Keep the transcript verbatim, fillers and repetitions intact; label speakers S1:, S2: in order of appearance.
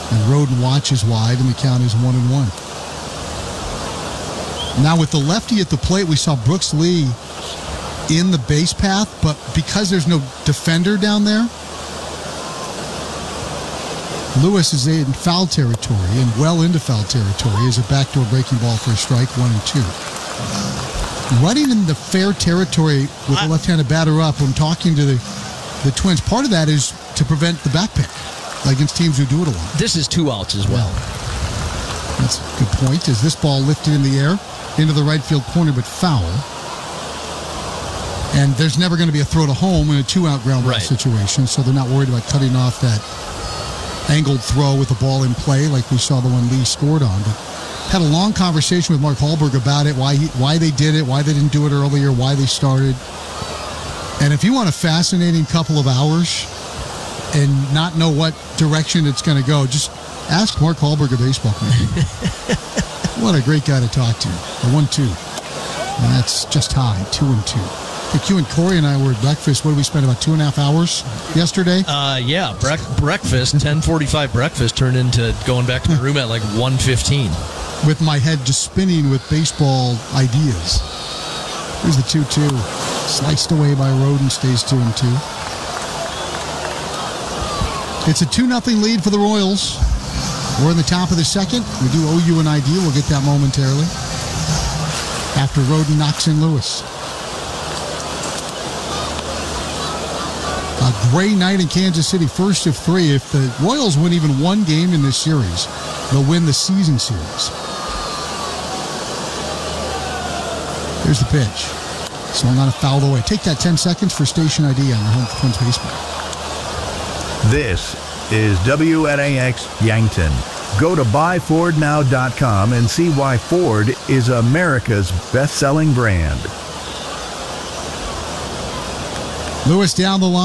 S1: And Roden watches wide, and the count is one and one. Now with the lefty at the plate, we saw Brooks Lee in the base path, but because there's no defender down there, Lewis is in foul territory and well into foul territory as a backdoor breaking ball for a strike, one and two. Running in the fair territory with the left-handed batter up, I'm talking to the, the Twins. Part of that is to prevent the back pick against teams who do it a lot.
S2: This is two outs as well.
S1: That's a good point. Is this ball lifted in the air into the right field corner but foul? And there's never going to be a throw to home in a two-out ground ball
S2: right.
S1: situation, so they're not worried about cutting off that angled throw with the ball in play like we saw the one Lee scored on. But had a long conversation with Mark Hallberg about it, why he, why they did it, why they didn't do it earlier, why they started. And if you want a fascinating couple of hours and not know what direction it's going to go, just ask Mark Hallberg, a baseball committee. What a great guy to talk to. A one two. And that's just high, two and two. I think you and Corey and I were at breakfast. What did we spend, about two and a half hours yesterday?
S2: Uh, yeah, bre- breakfast, ten forty-five breakfast turned into going back to my room at like one fifteen.
S1: With my head just spinning with baseball ideas. Here's the two two. Sliced away by Roden, stays two and two. It's a two nothing lead for the Royals. We're in the top of the second. We do owe you an idea. We'll get that momentarily. After Roden knocks in Lewis. A great night in Kansas City, first of three. If the Royals win even one game in this series, they'll win the season series. Here's the pitch. Swung on a foul away. Take that ten seconds for station I D on your home for Twins baseball.
S3: This is W N A X Yankton. Go to buy ford now dot com and see why Ford is America's best-selling brand.
S1: Lewis down the line.